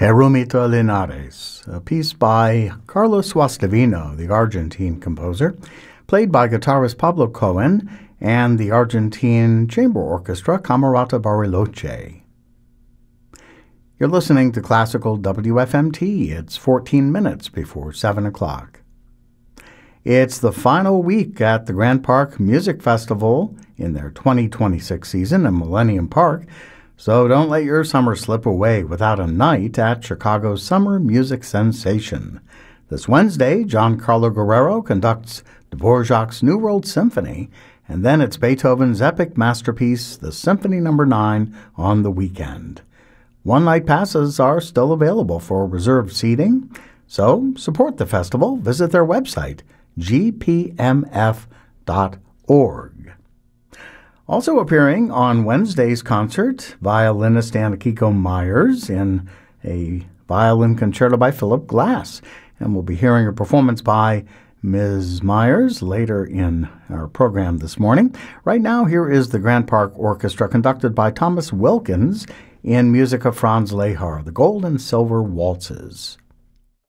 Jeromito Linares, a piece by Carlos Guastavino, the Argentine composer, played by guitarist Pablo Cohen and the Argentine Chamber Orchestra Camerata Bariloche. You're listening to Classical WFMT. It's 14 minutes before 7 o'clock. It's the final week at the Grand Park Music Festival in their 2026 season in Millennium Park, so don't let your summer slip away without a night at Chicago's summer music sensation. This Wednesday, Giancarlo Guerrero conducts Dvorak's New World Symphony, and then it's Beethoven's epic masterpiece, the Symphony No. 9, on the weekend. One-night passes are still available for reserved seating, so support the festival. Visit their website, gpmf.org. Also appearing on Wednesday's concert, violinist Akiko Myers in a violin concerto by Philip Glass. And we'll be hearing a performance by Ms. Myers later in our program this morning. Right now, here is the Grand Park Orchestra conducted by Thomas Wilkins in music of Franz Lehár, the Gold and Silver Waltzes.